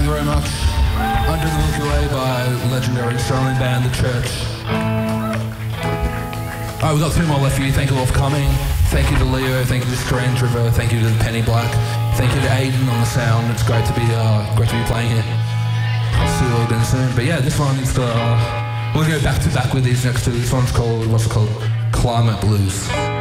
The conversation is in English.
you very much. Under the Milky Way by legendary Australian band The Church. Alright, we've got 2 more left for you. Thank you all for coming. Thank you to Leo, thank you to Strange River, thank you to Penny Black, thank you to Aiden on the sound. It's great to be playing here. See you all again soon. But yeah, this one is we'll go back to back with these next two. This one's called, what's it called? Climate Blues.